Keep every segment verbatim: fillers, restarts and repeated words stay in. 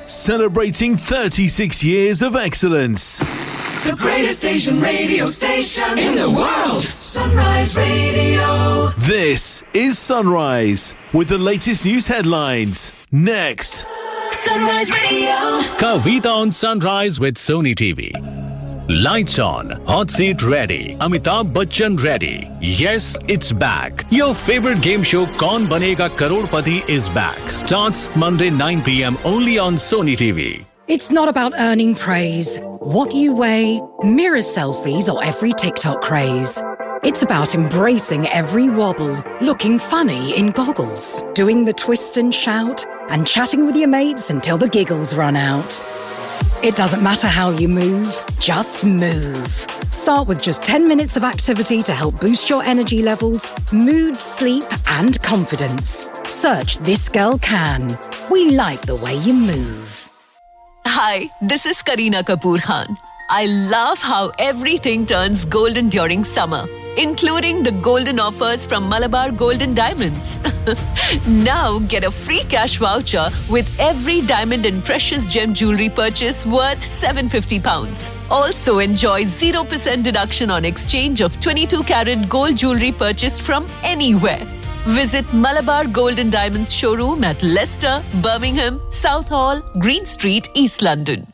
celebrating thirty-six years of excellence. The greatest Asian radio station in the world. Sunrise Radio. This is Sunrise with the latest news headlines. Next. Sunrise Radio. Kavita on Sunrise with Sony T V. Lights on, hot seat ready, Amitabh Bachchan ready. Yes, it's back. Your favorite game show Kaun Banega Karodpati is back. Starts Monday nine p.m. only on Sony T V. It's not about earning praise, what you weigh, mirror selfies or every TikTok craze. It's about embracing every wobble, looking funny in goggles, doing the twist and shout, and chatting with your mates until the giggles run out. It doesn't matter how you move, just move. Start with just ten minutes of activity to help boost your energy levels, mood, sleep, and confidence. Search This Girl Can. We like the way you move. Hi, this is Kareena Kapoor Khan. I love how everything turns golden during summer, including the golden offers from Malabar Golden Diamonds. Now get a free cash voucher with every diamond and precious gem jewelry purchase worth seven hundred fifty pounds. Also enjoy zero percent deduction on exchange of twenty-two carat gold jewelry purchased from anywhere. Visit Malabar Golden Diamonds showroom at Leicester, Birmingham, Southall, Green Street, East London.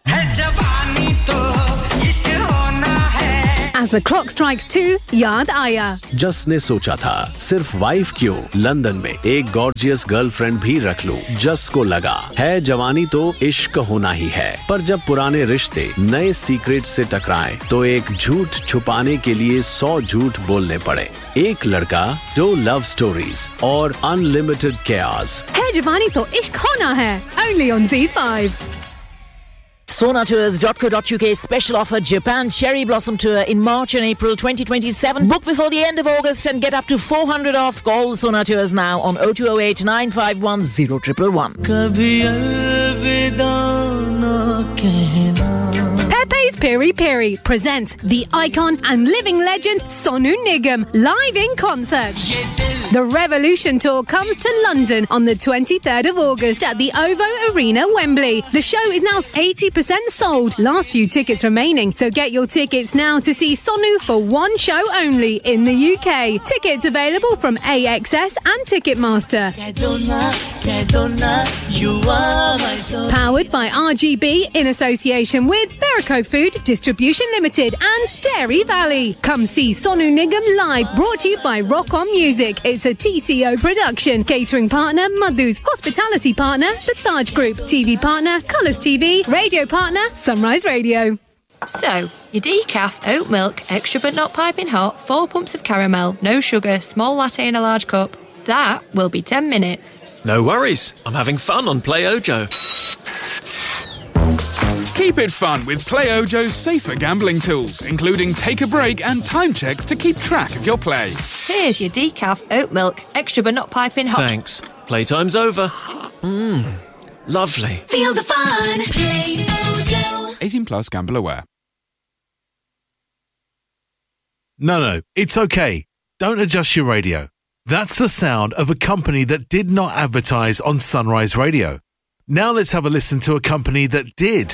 As the clock strikes two, याद आया. जस ने सोचा था सिर्फ wife क्यों, London में एक गॉर्जियस गर्लफ्रेंड भी रख लूं. जस को लगा है जवानी तो इश्क होना ही है, पर जब पुराने रिश्ते नए सीक्रेट से टकराए तो एक झूठ छुपाने के लिए सौ झूठ बोलने पड़े. एक लड़का, दो लव स्टोरीज और अनलिमिटेड केयर्स. है जवानी तो इश्क होना है. Only on Z five. Sona Tours dot co dot uk special offer Japan Cherry Blossom Tour in March and April twenty twenty-seven. Book before the end of August and get up to four hundred off. Call Sona Tours now on oh two oh eight nine five one oh one one one. Pepe's Peri Peri presents the icon and living legend Sonu Nigam live in concert. The Revolution Tour comes to London on the twenty-third of August at the O V O Arena, Wembley. The show is now eighty percent sold. Last few tickets remaining, so get your tickets now to see Sonu for one show only in the U K. Tickets available from A X S and Ticketmaster. Powered by R G B in association with Berico Food Distribution Limited and Dairy Valley. Come see Sonu Nigam live, brought to you by Rock On Music. It's a T C O production. Catering partner, Madhu's. Hospitality partner, The Taj Group. T V partner, Colours T V. Radio partner, Sunrise Radio. So, your decaf, oat milk, extra but not piping hot, four pumps of caramel, no sugar, small latte in a large cup. That will be ten minutes. No worries. I'm having fun on Play Ojo. Keep it fun with Play Ojo's safer gambling tools, including take a break and time checks to keep track of your play. Here's your decaf, oat milk, extra but not piping hot. Thanks. Playtime's over. Mmm. Lovely. Feel the fun. Play Ojo. eighteen plus, gamble aware. No, no, it's okay. Don't adjust your radio. That's the sound of a company that did not advertise on Sunrise Radio. Now let's have a listen to a company that did.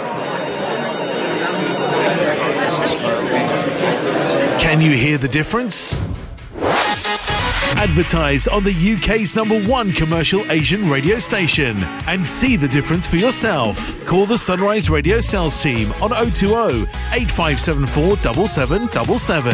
Can you hear the difference? Advertise on the U K's number one commercial Asian radio station and see the difference for yourself. Call the Sunrise Radio sales team on oh two oh, eight five seven four, seven seven seven seven.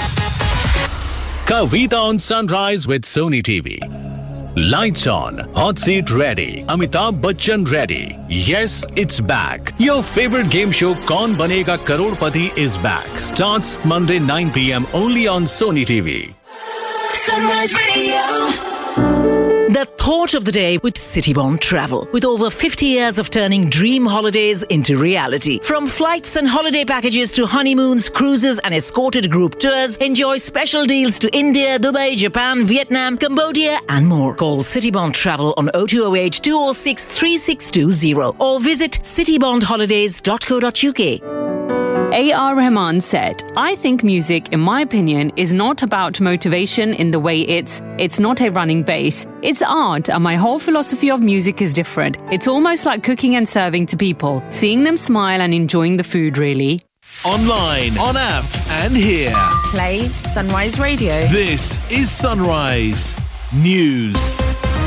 Kavita on Sunrise with Sony T V. Lights on, hot seat ready, Amitabh Bachchan ready. Yes, it's back. Your favorite game show Kaun Banega Karodpati is back. Starts Monday nine p.m. only on Sony T V. Sunrise Radio. The thought of the day with Citybond Travel. With over fifty years of turning dream holidays into reality. From flights and holiday packages to honeymoons, cruises and escorted group tours, enjoy special deals to India, Dubai, Japan, Vietnam, Cambodia and more. Call Citybond Travel on oh two oh eight, two oh six, three six two oh or visit citybond holidays dot co dot uk. A R Rahman said, I think music, in my opinion, is not about motivation in the way it's, it's not a running bass. It's art, and my whole philosophy of music is different. It's almost like cooking and serving to people, seeing them smile and enjoying the food, really. Online, on app, and here. Play Sunrise Radio. This is Sunrise News.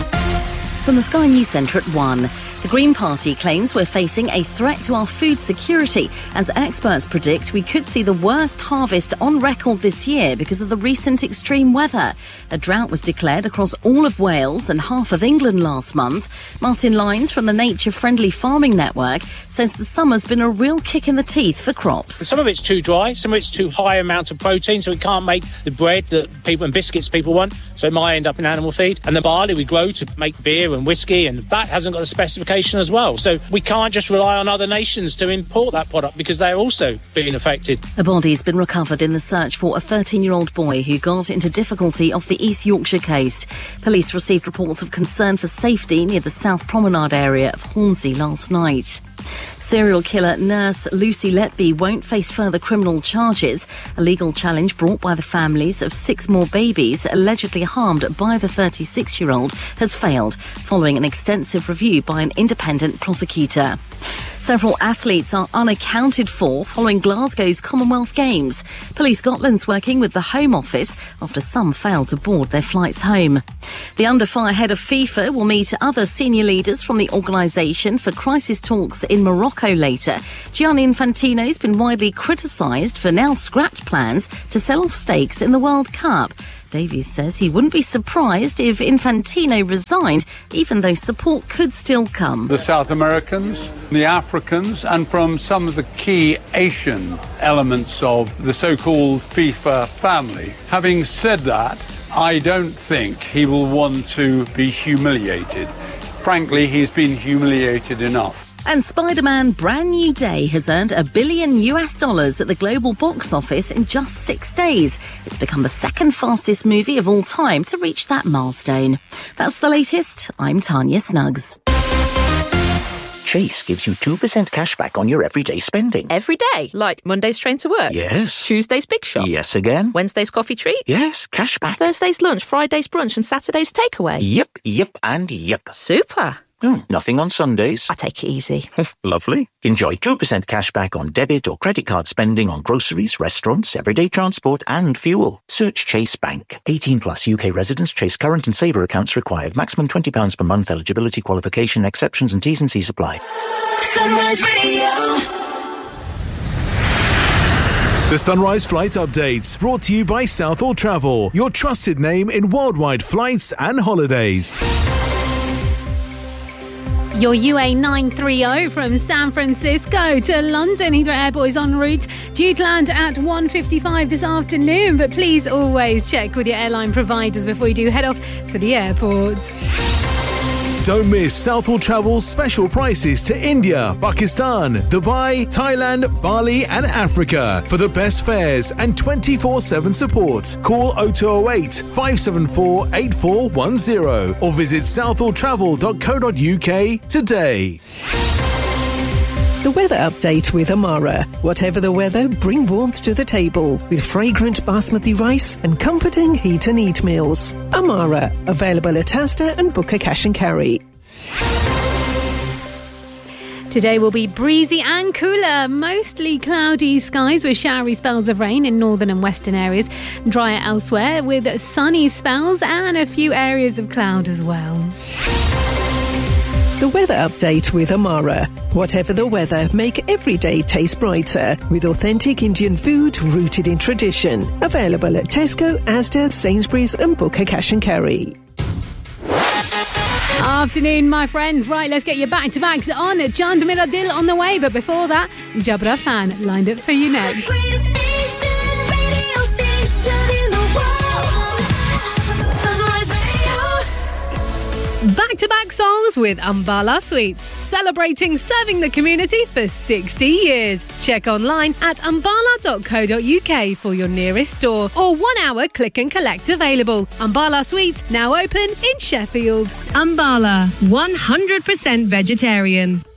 From the Sky News Centre at one. The Green Party claims we're facing a threat to our food security. As experts predict, we could see the worst harvest on record this year because of the recent extreme weather. A drought was declared across all of Wales and half of England last month. Martin Lyons from the Nature Friendly Farming Network says the summer's been a real kick in the teeth for crops. Some of it's too dry, some of it's too high amount of protein, so we can't make the bread that people and biscuits people want, so it might end up in animal feed. And the barley we grow to make beer and whiskey, and that hasn't got the specifications as well. So we can't just rely on other nations to import that product because they're also being affected. A body's been recovered in the search for a thirteen-year-old boy who got into difficulty off the East Yorkshire coast. Police received reports of concern for safety near the South Promenade area of Hornsey last night. Serial killer nurse Lucy Letby won't face further criminal charges. A legal challenge brought by the families of six more babies allegedly harmed by the thirty-six-year-old has failed, following an extensive review by an independent prosecutor. Several athletes are unaccounted for following Glasgow's Commonwealth Games. Police Scotland's working with the Home Office after some failed to board their flights home. The under-fire head of FIFA will meet other senior leaders from the organisation for crisis talks in Morocco later. Gianni Infantino's been widely criticised for now scrapped plans to sell off stakes in the World Cup. Davies says he wouldn't be surprised if Infantino resigned, even though support could still come. The South Americans, the Africans, and from some of the key Asian elements of the so-called FIFA family. Having said that, I don't think he will want to be humiliated. Frankly, he's been humiliated enough. And Spider-Man Brand New Day has earned a billion U S dollars at the global box office in just six days. It's become the second fastest movie of all time to reach that milestone. That's the latest. I'm Tanya Snuggs. Chase gives you two percent cash back on your everyday spending. Every day? Like Monday's train to work? Yes. Tuesday's big shop? Yes again. Wednesday's coffee treat? Yes, cash back. Thursday's lunch, Friday's brunch and Saturday's takeaway? Yep, yep and yep. Super. Oh, nothing on Sundays. I take it easy. Lovely. Enjoy two percent cash back on debit or credit card spending on groceries, restaurants, everyday transport and fuel. Search Chase Bank. eighteen plus U K residents. Chase current and saver accounts required. Maximum twenty pounds per month. Eligibility, qualification, exceptions and T's and C's apply. Sunrise Radio. The Sunrise Flight Updates, brought to you by Southall Travel, your trusted name in worldwide flights and holidays. Your U A nine thirty from San Francisco to London Heathrow Airport is en route, due to land at one fifty-five this afternoon, but please always check with your airline providers before you do head off for the airport. Don't miss Southall Travel's special prices to India, Pakistan, Dubai, Thailand, Bali and Africa. For the best fares and twenty-four seven support, call oh two oh eight, five seven four, eight four one oh or visit southall travel dot co dot uk today. The weather update with Amara. Whatever the weather, bring warmth to the table with fragrant basmati rice and comforting heat and eat meals. Amara, available at Asda and Booker Cash and Carry. Today will be breezy and cooler, mostly cloudy skies with showery spells of rain in northern and western areas, drier elsewhere with sunny spells and a few areas of cloud as well. The weather update with Amara. Whatever the weather, make every day taste brighter with authentic Indian food rooted in tradition. Available at Tesco, Asda, Sainsbury's and Booker Cash and Carry. Afternoon, my friends. Right, let's get your back-to-backs on. Chand Mera Dil on the way, but before that, Jabra Fan lined up for you next. Greatest station, radio station in the world. Sunrise Radio. Back-to-back songs with Ambala Sweets, celebrating serving the community for sixty years. Check online at ambala dot co dot uk for your nearest store or one hour click and collect available. Ambala Sweets now open in Sheffield. Ambala, one hundred percent vegetarian.